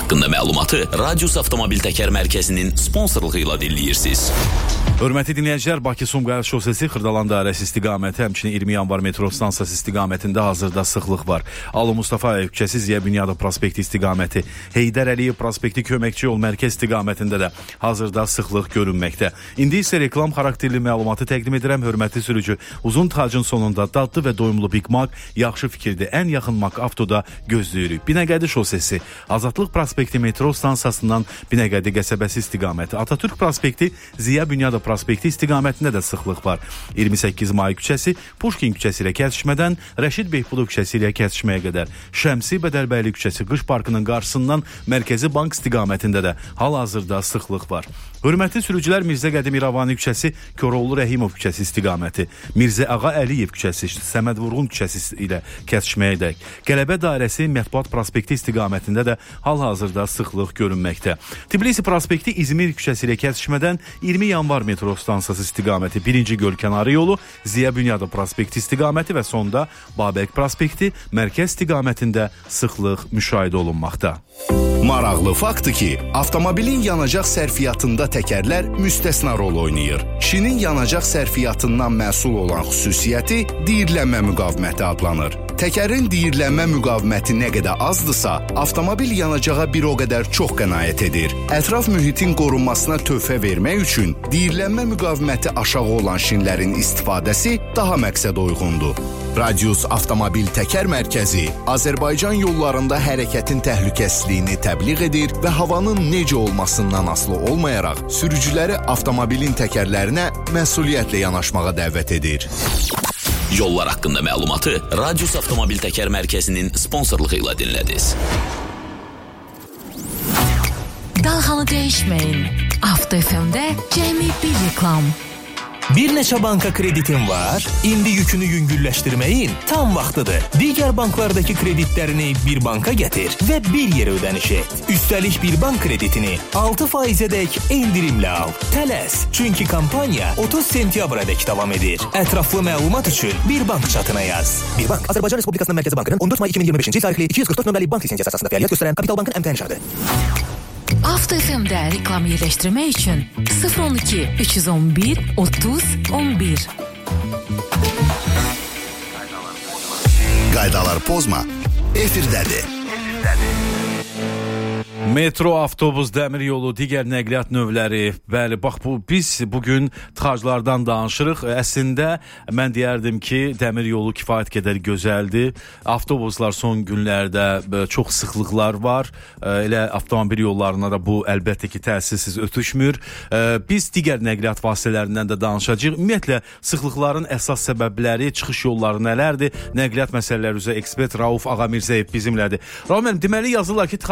haqqında məlumatı Radius Avtomobil Təkər Mərkəzinin sponsorluğu ilə dinləyirsiniz. Hörmətli dinləyicilər, Bakı-Sumqayıt şosesi Xırdalan dairəsi istiqaməti, həmçinin 20 yanvar metro stansiyası istiqamətində hazırda sıxlıq var. Alı Mustafayev küçəsi, Ziya Bünyadov prospekti istiqaməti, Heydər Əliyev prospekti köməkçi yol mərkəz istiqamətində də hazırda sıxlıq görünməkdə. İndi isə reklam xarakterli məlumatı təqdim edirəm. Hörmətli sürücü, uzun tacın sonunda dadlı və doyumlu Big Mac yaxşı fikirdir. Ən yaxın Mac Avtoda gözləyirik. Binəqədi şosesi, Azadlıq prospekti metro stansiyasından Binəqədi qəsəbəsi istiqaməti, Atatürk prospekti, Ziya Bünyadov prospekti istiqamətində də sıxlıq var. 28 may küçəsi, Puşkin küçəsi ilə kəsişmədən Rəşid Beypulov küçəsi ilə kəsişməyə qədər, Şəmsi Bədəlbəyli küçəsi Qış Parkının qarşısından Mərkəzi Bank istiqamətində də hal-hazırda sıxlıq var. Hörmətli sürücülər, Mirzə Qədim İrəvani küçəsi, Koroğlu Rəhimov küçəsi istiqaməti, Mirzə Ağa Əliyev küçəsi, Səməd Vurğun küçəsi ilə kəsişməyədək, Qələbə dairəsi Mətbuat prospekti istiqamətində də hal-hazırda sıxlıq görünməkdə. Tbilisi prospekti İzmir küçəsi ilə kəsişmədən 20 yanvar metro stansiyası istiqaməti, 1-ci göl kənarı yolu, Ziya Bünyadov prospekti istiqaməti və sonda Babək prospekti mərkəz istiqamətində sıxlıq müşahidə olunmaqda. Maraqlı faktdır ki, avtomobilin yanacaq sərfiyyatında təkərlər müstəsna rol oynayır. Şinin yanacaq sərfiyyatından məhsul olan xüsusiyyəti diyirlənmə müqaviməti adlanır. Təkərin diyirlənmə müqaviməti nə qədər azdırsa, avtomobil yanacağa bir o qədər çox qənaət edir. Ətraf mühitin qorunmasına töhfə vermək üçün diyirlənmə müqaviməti aşağı olan şinlərin istifadəsi daha məqsəd uyğundur. Radius Avtomobil Təkər Mərkəzi Azərbaycan yollarında hərəkətin təhlükəsizliyini təbliğ edir və havanın necə olmasından asılı olmayaraq sürücüləri avtomobilin təkərlərinə məsuliyyətlə yanaşmağa dəvət edir. Yollar haqqında məlumatı Radius Avtomobil Təkər Mərkəzinin sponsorluğu ilə dinlədiniz. Dalğanı dəyişməyin. Avto FM-də cəmi bir reklam. Bir neçə banka kreditin var, indi yükünü yüngülləşdirməyin tam vaxtıdır. Digər banklardakı kreditlərini bir banka gətir və bir yerə ödəniş et. Üstəlik bir bank kreditini 6%-ədək endirimlə al. Tələs, çünki kampaniya 30 sentyabradək davam edir. Ətraflı məlumat üçün bir bank çatına yaz. Bir bank, Azərbaycan Respublikasının Mərkəzi Bankının 14 may 2025-ci tarixli 244 nömrəli bank lisensiyası əsasında fəaliyyət göstərən Kapital Bankın əmtəh nişanıdır. Avto FM-də reklam yerləşdirmək üçün 012 311 30 11. Qaydalar pozma, efirdədir. Metro, avtobus, dəmir yolu, digər nəqliyyat növləri. Bəli, bax biz bugün tıxaclardan danışırıq. Əslində mən deyərdim ki, dəmir yolu kifayət qədər gözəldir. Avtobuslar son günlərdə çox sıxlıqlar var. Elə avtomobil yollarına da bu əlbəttə ki, təsirsiz ötüşmür. Biz digər nəqliyyat vasitələrindən də danışacağıq. Ümumiyyətlə sıxlıqların əsas səbəbləri, çıxış yolları nələrdir? Nəqliyyat məsələləri üzrə ekspert Rauf Ağamirzayev bizimlədir. Rauf müəllim, deməli yazırlar ki,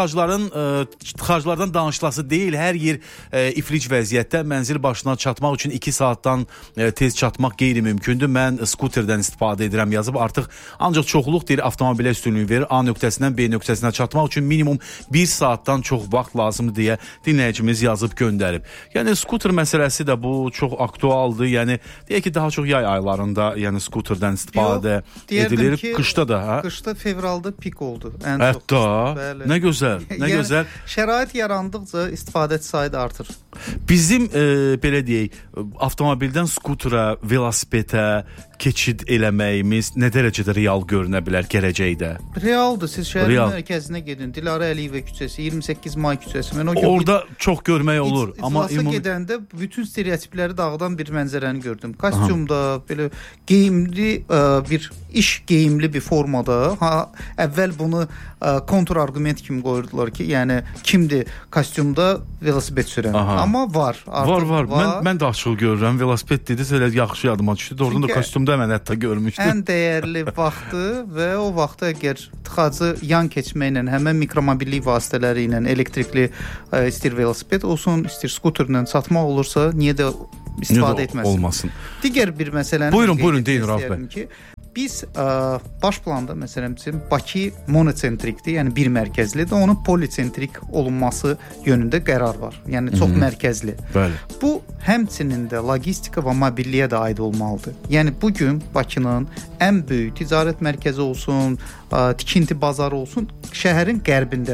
tıxaclardan danışılası deyil, hər yer iflic vəziyyətdə, mənzil başına çatmaq üçün 2 saatdan tez çatmaq qeyri-mümkündür. Mən skuterdən istifadə edirəm yazıb, artıq ancaq çoxluq deyil, avtomobilə üstünlük verir. A nöqtəsindən B nöqtəsinə çatmaq üçün minimum 1 saatdan çox vaxt lazımdır deyə dinləyicimiz yazıb göndərib. Yəni skuter məsələsi də bu çox aktualdır. Yəni deyək ki, daha çox yay aylarında yəni skuterdən istifadə edilir. Qışda da, hə? Qışda fevralda pik oldu. Hətta, nə gözəl, nə gözəl. Şərait yarandıqca istifadəçi sayı da artır. Bizim belə deyək, avtomobildən skutera, velosipedə keçid eləməyimiz nə dərəcədə real görünə bilər gələcəkdə? Realdır. Siz şəhərin mərkəzinə gedin. Dilarə Əliyevə küçəsi, 28 may küçəsi. Orada çox görmək olur. Amma gedəndə bütün stereotipləri dağıdan bir mənzərəni gördüm. Kostyumda, belə geyimli bir iş geyimli bir formada. Əvvəl bunu kontrargument kimi qoyurdular ki, yəni kimdir kostyumda velosiped sürən. Amma var. Var. Mən də açıq görürəm. Velosiped dediniz, elə yaxşı yadıma düşdü. Oradan da kostyumda mən hətta görmüşdüm. Ən dəyərli vaxtı və o vaxtda əgər tıxacı yan keçməklə, həmən mikromobillik vasitələri ilə elektrikli istir velosiped olsun, istir skuterlə çatmaq olursa, niyə də istifadə etməsin? Olmasın. Digər bir məsələni buyurun deyin Rauf bəy. Biz baş planda məsələn Bakı monosentrikdir, yəni bir mərkəzlidir. Onun polisentrik olunması yönündə qərar var. Yəni çox mərkəzli. Bəli. Bu həmçinin də logistika və mobilliyə də aid olmalıdır. Yəni bu gün Bakının ən böyük ticarət mərkəzi olsun, tikinti bazarı olsun, şəhərin qərbindədir.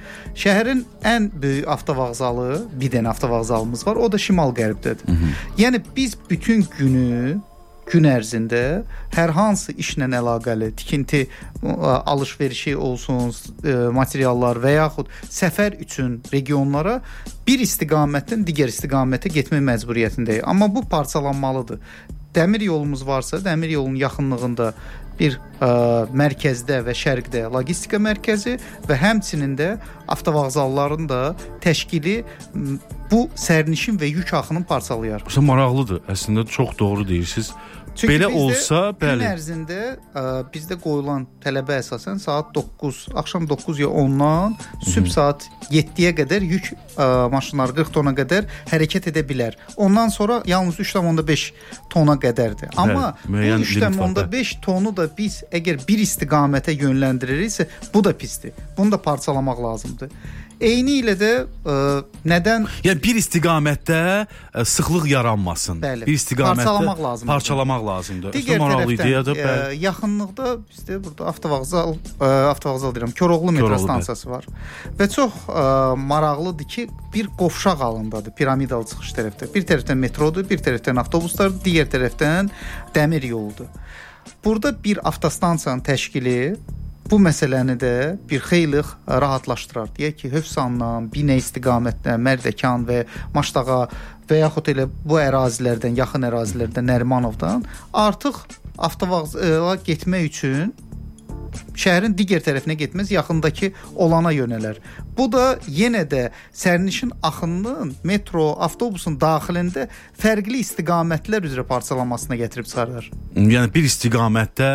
Şəhərin ən böyük avtovağzalı, bir dənə avtovağzalımız var. O da şimal-qərbdədir. Yəni biz bütün gün ərzində hər hansı işlə əlaqəli tikinti alış-verişi olsun, materiallar və yaxud səfər üçün regionlara bir istiqamətdən digər istiqamətə getmək məcburiyyətindəyik. Amma bu parçalanmalıdır. Dəmir yolumuz varsa, dəmir yolunun yaxınlığında bir mərkəzdə və şərqdə logistika mərkəzi və həmçinin də avtovağzalların da təşkili bu sərnişin və yük axını parçalayar. Maraqlıdır. Əslində çox doğru deyirsiniz. Çünki belə olsa, bəli. Gün ərzində bizdə qoyulan tələbə əsasən saat 9, axşam 9 ya 10-dan sübh saat 7-yə qədər yük maşınları 40 tona qədər hərəkət edə bilər. Ondan sonra yalnız 3,5 tona qədərdir. Amma bu 3,5 tonu da biz əgər bir istiqamətə yönləndiririksə, bu da pisdir. Bunu da parçalamaq lazımdır. Eyni ilə də nədən? Yəni bir istiqamətdə sıxlıq yaranmasın. Bəli, bir istiqamətdə parçalamaq lazımdır. Digər tərəfdən yaxınlıqda bizdə burada avtovağzal deyirəm, Koroğlu metro stansiyası var. Və çox maraqlıdır ki, bir qovşaq halındadır piramidalı çıxış tərəfdə. Bir tərəfdən metrodur, bir tərəfdən avtobuslardır, digər tərəfdən dəmir yoludur. Burada bir avtostansiyanın təşkili bu məsələni də bir xeyli rahatlaşdırar. Deyək ki, Hövsandan, Binə istiqamətdən, Mərdəkan və Maşdağa və yaxud elə bu ərazilərdən, yaxın ərazilərdən, Nərimanovdan artıq avtovağzala getmək üçün şəhərin digər tərəfinə getməz, yaxındakı olana yönələr. Bu da yenə də sərnişin axınının metro, avtobusun daxilində fərqli istiqamətlər üzrə parçalanmasına gətirib çıxarır. Yəni bir istiqamətdə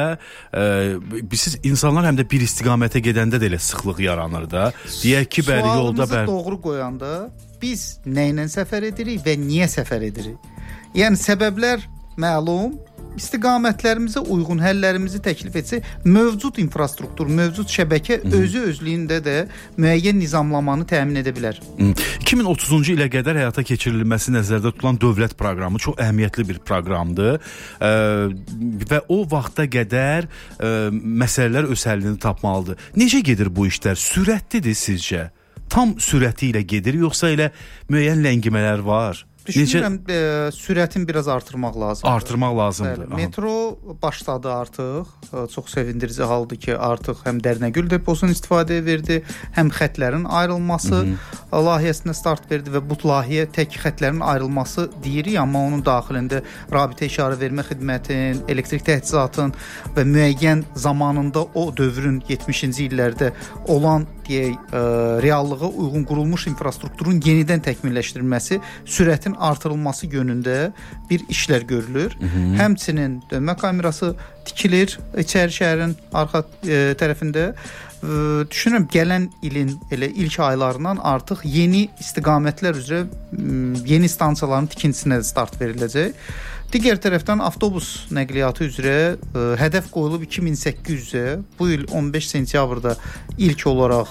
siz insanlar həm də bir istiqamətə gedəndə də elə sıxlıq yaranır da. Deyək ki, bəli yolda doğru qoyanda biz nə ilə səfər edirik və niyə səfər edirik? Yəni səbəblər məlum, istiqamətlərimizə uyğun həllərimizi təklif etsək, mövcud infrastruktur, mövcud şəbəkə özlüyündə də müəyyən nizamlamanı təmin edə bilər. 2030-cu ilə qədər həyata keçirilməsi nəzərdə tutulan dövlət proqramı çox əhəmiyyətli bir proqramdır və o vaxta qədər məsələlər öz həllini tapmalıdır. Necə gedir bu işlər? Sürətlidir sizcə? Tam sürəti ilə gedir, yoxsa elə müəyyən ləngimələr var? Düşünürəm, sürətini biraz artırmaq lazımdır. Artırmaq lazımdır. Bəli, metro başladı artıq. Çox sevindirici haldır ki, artıq həm Dərnəgül deposunu istifadəyə verdi, həm xətlərin ayrılması layihəsinə start verdi və bu layihə tək xətlərin ayrılması deyirik, amma onun daxilində rabitə işarə vermə xidmətin, elektrik təchizatın və müəyyən zamanında o dövrün 70-ci illərdə olan reallığa uyğun qurulmuş infrastrukturun yenidən təkmilləşdirilməsi, sürətin artırılması yönündə bir işlər görülür. Həmçinin dönmə kamerası tikilir içəri şəhərin arxa tərəfində. Düşünürəm, gələn ilin elə ilk aylarından artıq yeni istiqamətlər üzrə yeni stansiyaların tikintisinə start veriləcək. Digər tərəfdən avtobus nəqliyyatı üzrə hədəf qoyulub 2800-ə. Bu il 15 sentyabrda ilk olaraq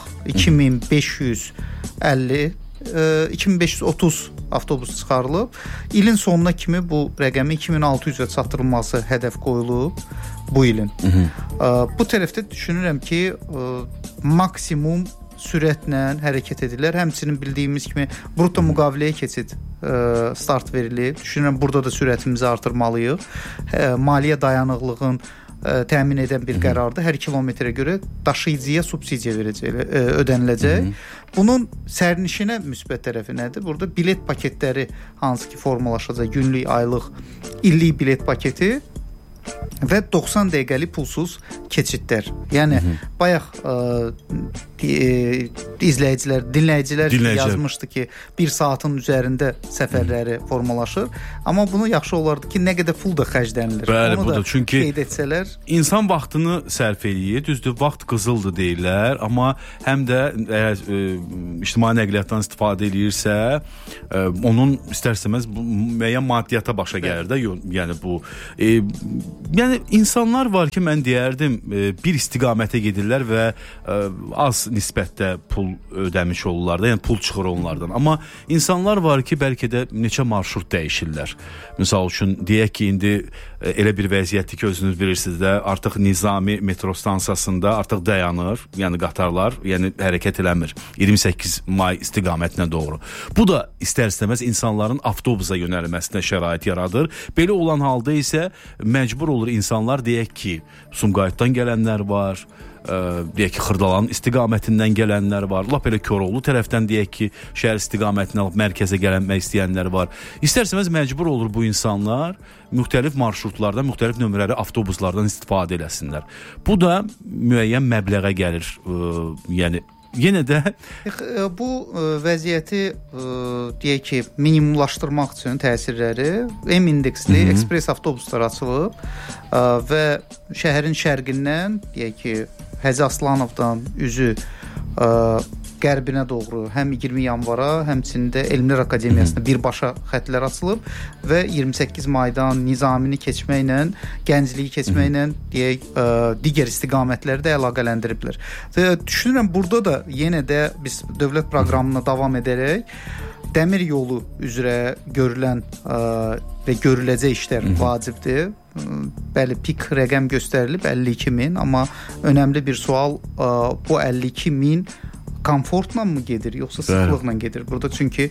2530 avtobus çıxarılıb. İlin sonuna kimi bu rəqəmi 2600-ə çatdırılması hədəf qoyulub bu ilin. Bu tərəfdə düşünürəm ki, maksimum sürətlə hərəkət edirlər. Həmçinin bildiyimiz kimi brutto müqaviləyə keçid start verilib. Düşünürəm, burada da sürətimizi artırmalıyıq. Maliyyə dayanıqlığın təmin edən bir qərardır. Hər kilometrə görə daşıyıcıya subsidiya ödəniləcək. Bunun sərnişinə müsbət tərəfi nədir? Burada bilet paketləri hansı ki formalaşacaq, günlük, aylıq, illik bilet paketi və 90 dəqiqəlik pulsuz keçidlər. Yəni bayaq dinləyicilər yazmışdı ki, 1 saatın üzərində səfərləri formalaşır. Amma bunu yaxşı olardı ki, nə qədər pul da xərclənilir. Bəli, onu budur. Çünki qeyd etsələr, insan vaxtını sərf eləyir. Düzdür, vaxt qızıldır deyirlər, amma həm də əgər ictimai nəqliyyatdan istifadə eləyirsə, onun istər-istəməz müəyyən maddiyyata başa gəlir də. Yəni bu yəni insanlar var ki, mən deyərdim, bir istiqamətə gedirlər və az nisbətdə pul ödəmiş olurlar da, yəni pul çıxır onlardan. Amma insanlar var ki, bəlkə də neçə marşrut dəyişirlər. Misal üçün deyək ki, indi elə bir vəziyyətdir ki, özünüz bilirsiniz də, artıq Nizami metro stansiyasında artıq dayanır, yəni qatarlar, yəni hərəkət eləmir 28 may istiqamətinə doğru. Bu da istər-istəməz insanların avtobusa yönəlməsinə şərait yaradır. Belə olan halda isə məcbur olur insanlar, deyək ki, Sumqayıtdan gələnlər var, deyək ki, Xırdalanın istiqamətindən gələnlər var, lap elə Koroğlu tərəfdən deyək ki, şəhər istiqamətinə alıb mərkəzə gəlmək istəyənlər var. İstər-istəməz məcbur olur bu insanlar müxtəlif marşrutlardan, müxtəlif nömrəli avtobuslardan istifadə eləsinlər. Bu da müəyyən məbləğə gəlir. Yəni yenə də bu vəziyyəti deyək ki, minimumlaşdırmaq üçün təsirləri M-indeksli ekspres avtobuslar açılıb və şəhərin şərqindən deyək ki, Hacı Aslanovdan üzü qərbinə doğru həm 20 yanvara, həmçində Elmlər Akademiyasında birbaşa xətlər açılıb və 28 maydan Nizamini keçməklə, Gəncliyi keçməklə deyək digər istiqamətləri də əlaqələndiriblər. Düşünürəm burada da yenə də biz dövlət proqramına davam edərək dəmir yolu üzrə görülən və görüləcək işlər vacibdir. Bəli, pik rəqəm göstərilib 52.000, amma önəmli bir sual, bu 52.000 komfortla mı gedir, yoxsa sıxlıqla gedir? Burada çünki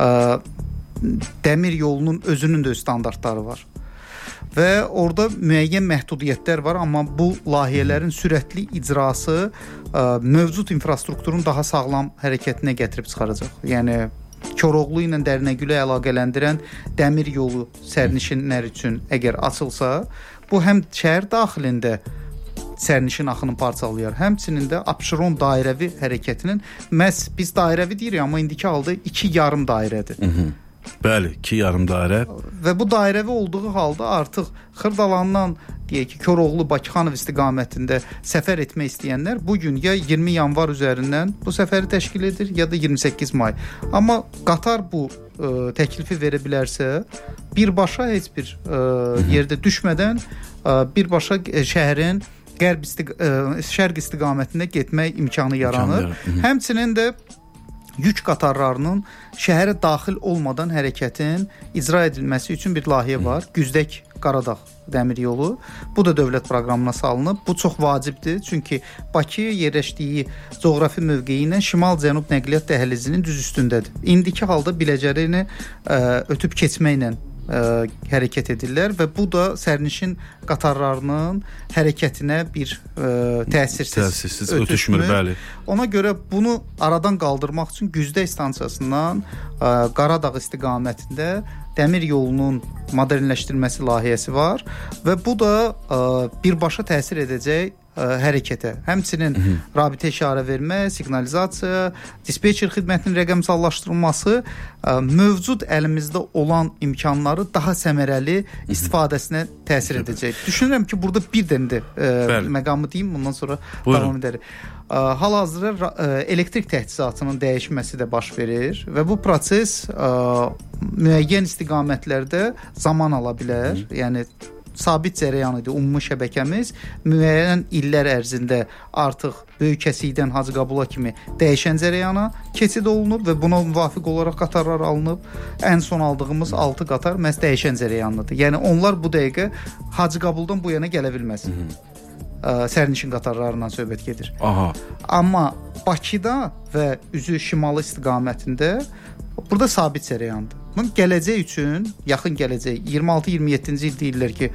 dəmir yolunun özünün də öz standartları var. Və orada müəyyən məhdudiyyətlər var, amma bu layihələrin sürətli icrası mövcud infrastrukturun daha sağlam hərəkətinə gətirib çıxaracaq. Yəni Koroğlu ilə Dərnəgülü əlaqələndirən dəmir yolu sərnişinlər üçün əgər açılsa, bu həm şəhər daxilində sərnişin axını parçalayar, həmçinin də Abşeron dairəvi hərəkətinin, məhz biz dairəvi deyirik, amma indiki halda 2 yarım dairədir. Bəli, 2 yarım dairə. Və bu dairəvi olduğu halda artıq Xırdalandan deyək ki, Koroğlu-Bakıxanov istiqamətində səfər etmək istəyənlər bugün ya 20 yanvar üzərindən bu səfəri təşkil edir, ya da 28 may. Amma qatar bu təklifi verə bilərsə, birbaşa heç bir yerdə düşmədən birbaşa şəhərin şərq istiqamətində getmək imkanı yaranır. Həmçinin də yük qatarlarının şəhərə daxil olmadan hərəkətin icra edilməsi üçün bir layihə var. Güzdək Qaradağ dəmir yolu. Bu da dövlət proqramına salınıb. Bu çox vacibdir. Çünki Bakı yerləşdiyi coğrafi mövqeyi ilə şimal-cənub nəqliyyat dəhlizinin düz üstündədir. İndiki halda Biləcərini ötüb keçməklə hərəkət edirlər və bu da sərnişin qatarlarının hərəkətinə bir təsirsiz ötüşmür, bəli. Ona görə bunu aradan qaldırmaq üçün Güzdək stansiyasından Qaradağ istiqamətində dəmir yolunun modernləşdirilməsi layihəsi var və bu da birbaşa təsir edəcək hərəkətə. Həmçinin rabitə işarə vermə, siqnalizasiya, dispetçer xidmətinin rəqəmsallaşdırılması mövcud əlimizdə olan imkanları daha səmərəli istifadəsinə təsir edəcək. Düşünürəm ki, burada bir dənə də məqamı deyim, bundan sonra davam edərik. Hal-hazırda elektrik təchizatının dəyişməsi də baş verir və bu proses müəyyən istiqamətlərdə zaman ala bilər. Yəni sabit cərəyan idi ümumi şəbəkəmiz. Müəyyən illər ərzində artıq Böyükəsikdən Hacıqabula kimi dəyişən cərəyana keçid olunub və buna müvafiq olaraq qatarlar alınıb. Ən son aldığımız 6 qatar məhz dəyişən cərəyanlıdır. Yəni onlar bu dəqiqə Hacıqabuldan bu yana gələ bilməz. Sərnişin qatarlarından söhbət gedir. Amma Bakıda və üzü şimalı istiqamətində burada sabit cərəyandır. Bunun gələcək üçün, yaxın gələcək 26-27-ci il deyirlər ki,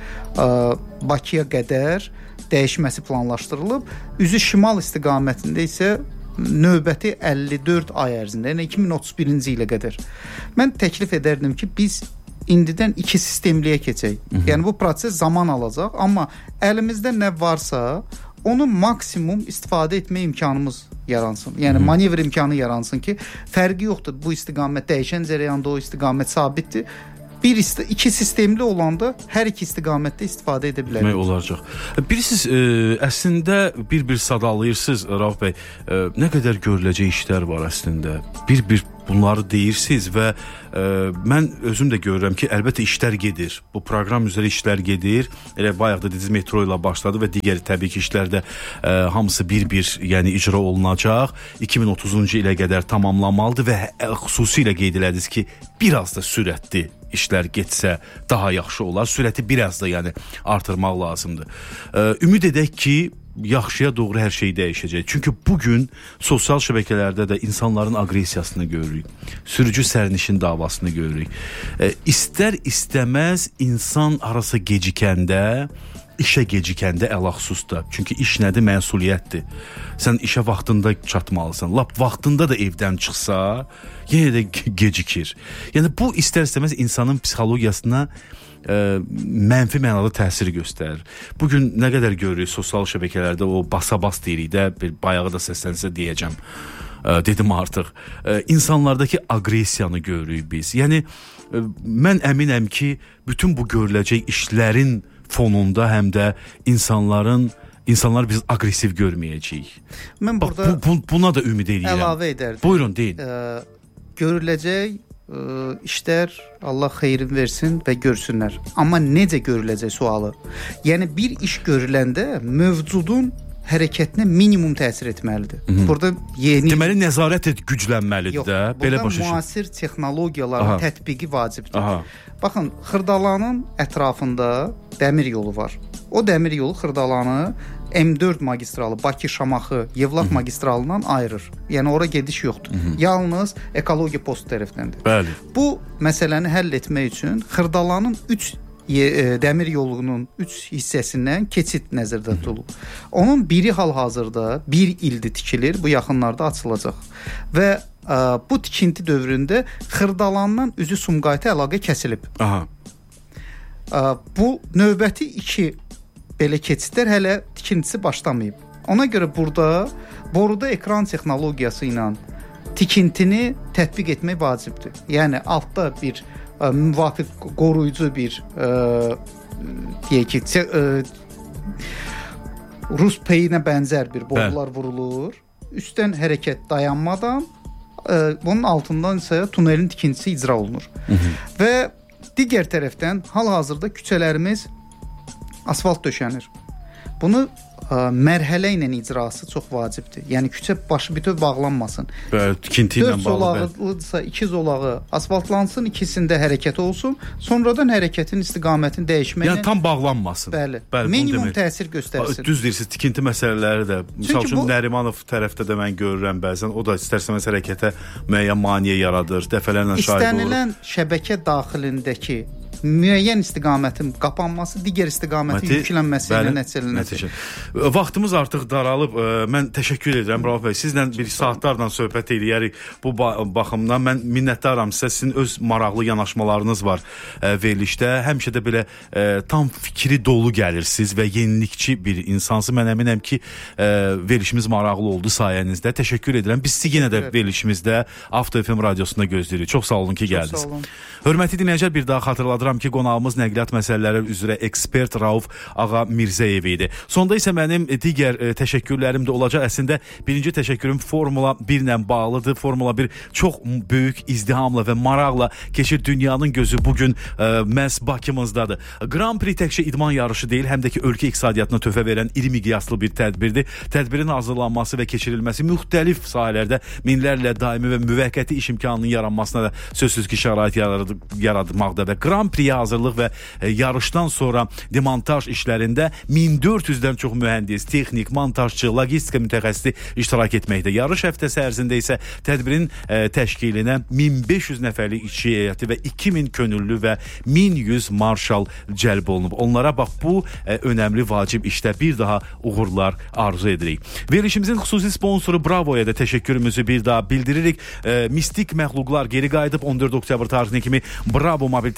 Bakıya qədər dəyişməsi planlaşdırılıb. Üzü şimal istiqamətində isə növbəti 54 ay ərzində, yəni 2031-ci ilə qədər. Mən təklif edərdim ki, biz indidən 2 sistemliyə keçək. Yəni bu proses zaman alacaq, amma əlimizdə nə varsa onu maksimum istifadə etmə imkanımız yaransın. Yəni manevr imkanı yaransın ki, fərqi yoxdur. Bu istiqamət dəyişən cərəyanda, o istiqamət sabitdir. iki sistemli olanda hər iki istiqamətdə istifadə edə bilərik. Olacaq. Bilirsiniz, əslində bir sadalayırsınız Rauf bəy, nə qədər görüləcək işlər var əslində. Bir bunları deyirsiniz və mən özüm də görürəm ki, əlbəttə işlər gedir. Bu proqram üzrə işlər gedir. Elə bayaq da dediniz, metro ilə başladı və digər təbii ki işlər də hamısı bir yəni icra olunacaq. 2030-cu ilə qədər tamamlanmalıdır və xüsusilə qeyd elədiniz ki, biraz da sürətli işlər getsə daha yaxşı olar. Sürəti biraz da yəni artırmaq lazımdır. Ümid edək ki, yaxşıya doğru hər şey dəyişəcək. Çünki bugün sosial şəbəkələrdə də insanların aqressiyasını görürük. Sürücü sərnişin davasını görürük. İstər-istəməz insan arası gecikəndə, işə gecikəndə əlaxsusda. Çünki iş nədir? Məsuliyyətdir. Sən işə vaxtında çatmalısan. Lap vaxtında da evdən çıxsa, yenə də gecikir. Yəni bu istər-istəməz insanın psixologiyasına mənfi mənada təsir göstərir. Bugün nə qədər görürük sosial şəbəkələrdə o basa-bas deyirik də, bayağı da səslənsə deyəcəm. Dedim artıq. İnsanlardakı aqressiyanı görürük biz. Yəni mən əminəm ki, bütün bu görüləcək işlərin fonunda həm də insanlar biz aqressiv görməyəcəyik. Mən burada buna da ümid edirəm. Əlavə edərdim. Buyurun, deyin. Görüləcək işlər Allah xeyrin versin və görsünlər. Amma necə görüləcək sualı? Yəni bir iş görüləndə mövcudun hərəkətinə minimum təsir etməlidir. Burada deməli nəzarət güclənməlidir də. Belə başa düşün. Müasir texnologiyaların tətbiqi vacibdir. Baxın, Xırdalanın ətrafında dəmir yolu var. O dəmir yolu Xırdalanı M4 magistralı, Bakı-Şamaxı, Yevlax magistralından ayırır. Yəni ora gediş yoxdur. Yalnız ekologiya postu tərəfdəndir. Bəli. Bu məsələni həll etmək üçün Xırdalanın 3 dəmir yolunun 3 hissəsindən keçid nəzərdə tutulub. Onun biri hal-hazırda 1 ildir tikilir, bu yaxınlarda açılacaq. Və bu tikinti dövründə Xırdalandan üzü Sumqayıta əlaqə kəsilib. Bu növbəti 2 belə keçidlər hələ tikintisi başlamayıb. Ona görə burada boruda ekran texnologiyası ilə tikintini tətbiq etmək vacibdir. Yəni altda bir müvafiq qoruyucu bir deyək ki Rus peyinə bənzər bir borular vurulur. Üstdən hərəkət dayanmadan bunun altından isə tunelin tikintisi icra olunur. Və digər tərəfdən hal-hazırda küçələrimiz asfalt döşənir. Bunu mərhələ ilə icrası çox vacibdir. Yəni küçə başı bütöv bağlanmasın. Tikinti ilə bağlı. 4 zolaqlıdırsa 2 zolağı asfaltlansın, ikisində hərəkət olsun. Sonradan hərəkətin istiqamətini dəyişməklə yəni tam bağlanmasın. Bəli. Minimum təsir göstərsin. Düz deyirsiniz, tikinti məsələləri də. Məsəl üçün Nərimanov tərəfdə də mən görürəm bəzən. O da istərsəməz hərəkətə müəyyən maneə yaradır. Dəfələrlə şahid olur. İstənilən şəbəkə daxilindəki müəyyən istiqamətin qapanması digər istiqamətin yüklənməsi ilə nəticələnir. Vaxtımız artıq daralıb. Mən təşəkkür edirəm Rauf bəy. Sizlə bir saatlarla söhbət edirik. Bu baxımdan mən minnətdaram sizə. Sizin öz maraqlı yanaşmalarınız var verilişdə. Həmişə də belə tam fikri dolu gəlirsiniz və yenilikçi bir insansınız. Mən əminəm ki, verilişimiz maraqlı oldu sayənizdə. Təşəkkür edirəm. Biz sizi yenə də verilişimizdə Avto FM radiosunda gözləyirik. Çox sağ olun ki, gəldiniz. Hörmətli dinləyicilər, bir daha xatırladıram ki, qonağımız nəqliyyat məsələləri üzrə ekspert Rauf Ağa Mirzəyev idi. Sonda isə mənim digər təşəkkürlərim də olacaq. Əslində birinci təşəkkürüm Formula 1 ilə bağlıdır. Formula 1 çox böyük izdihamla və maraqla keçir. Dünyanın gözü bugün məhz Bakımızdadır. Grand Prix təkcə idman yarışı deyil, həm də ki ölkə iqtisadiyyatına töhfə verən iri miqyaslı bir tədbirdir. Tədbirin hazırlanması və keçirilməsi müxtəlif sahələrdə minlərlə daimi və müvəqqəti iş imkanının yaranmasına da sözsüz ki şərait yaratmaqda və Grand Prix hazırlıq və yarışdan sonra demontaj işlərində 1400-dən çox mühəndis, texnik, montajçı, logistika mütəxəssisi iştirak etməkdə. Yarış həftəsi ərzində isə tədbirin təşkilinə 1500 nəfərlik işçi heyəti və 2000 könüllü və 1100 marşal cəlb olunub. Onlara bax bu önəmli vacib işdə bir daha uğurlar arzu edirik. Verilişimizin xüsusi sponsoru Bravoya da təşəkkürümüzü bir daha bildiririk. Mistik məxluqlar geri qayıdıb 14 oktyabr tarihinə kimi Bravo mobil tətbiqində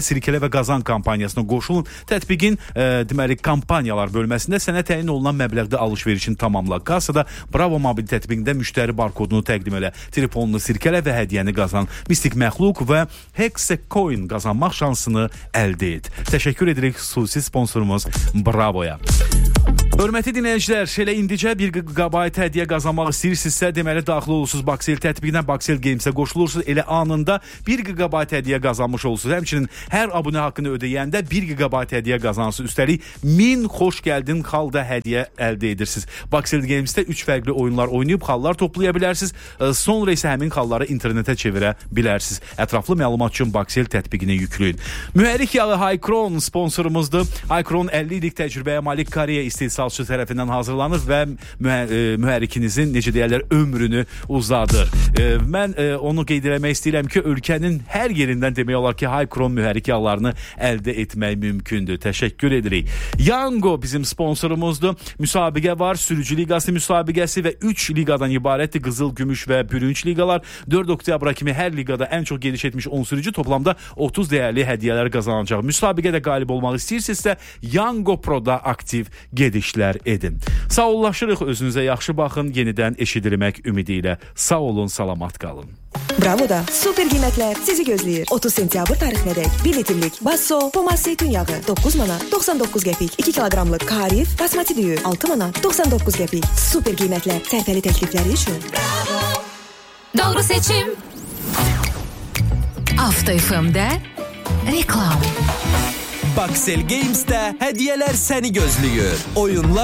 sirkələ və qazan kampaniyasına qoşulun. Tətbiqin deməli kampaniyalar bölməsində sənə təyin olunan məbləğdə alış-verişini tamamla. Kassada Bravo mobil tətbiqində müştəri barkodunu təqdim elə. Telefonunu sirkələ və hədiyyəni qazan. Mistik məxluq və Hexacoin qazanmaq şansını əldə et. Təşəkkür edirik xüsusi sponsorumuz Bravoya. Hörmətli dinləyicilər, elə indicə 1 GB hədiyyə qazanmaq istəyirsinizsə, deməli daxil olursunuz Baksel tətbiqinə, Baksel Games-ə qoşulursunuz. Elə anında 1 GB hədiyyə qazanmış olursunuz. Həmçinin hər abunə haqqını ödəyəndə 1 GB hədiyyə qazanırsınız. Üstəlik 1000 xoş gəldin xalda hədiyyə əldə edirsiniz. Baksel Games-də 3 fərqli oyunlar oynayıb xallar toplaya bilərsiniz. Sonra isə həmin xalları internetə çevirə bilərsiniz. Ətraflı məlumat üçün Baksel tətbiqini yükləyin. Mühərrik yağı Haycron sponsorumuzdur. Haycron 50 illik təcrübəyə malik Koreya istehsalçı tərəfindən hazırlanır və mühərrikinizin necə deyirlər ömrünü uzadır. Mən onu qeyd etmək istəyirəm ki, ölkənin hər yerindən demək olar ki, Haycron mühərrik yağlarını əldə etmək mümkündür. Təşəkkür edirik. Yango bizim sponsorumuzdur. Müsabiqə var. Sürücü liqası müsabiqəsi və 3 liqadan ibarətdir. Qızıl, gümüş və bürünc liqalar. 4 oktyabra kimi hər liqada ən çox geniş etmiş 10 sürücü toplamda 30 dəyərli hədiyyələr qazanacaq. Müsabiqədə qalib olmaq istəyirsinizsə, Yango Pro'da aktiv gedişlər edin. Sağollaşırıq, özünüzə yaxşı baxın, yenidən eşidilmək ümidi ilə. Sağ olun, salamat qalın. Bravo'da super qiymətlər sizi gözləyir. 30 sentyabr tarixinədək 1 litrlik Basso Pomaz zeytun yağı 9 manat 99 qəpik, 2 kiloqramlıq Karif basmati düyü 6 manat 99 qəpik. Super qiymətlər, sərfəli təklifləri üçün. Bravo. Doğru seçim. Afta FM'də reklam. Baksel Games'də hədiyyələr səni gözləyir. Oyunlar